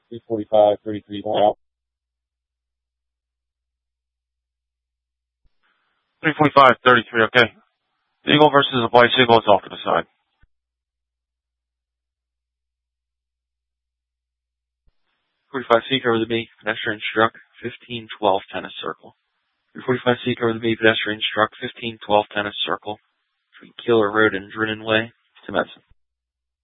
345, 33 going out. 345, 33, okay. Eagle versus a bicycle is off to the side. 45 Seeker over the B, pedestrian struck, 1512 tennis circle. 345 Seeker over the B, pedestrian struck, 1512 tennis circle. Between Keeler Road and Drinnen Way to Medicine.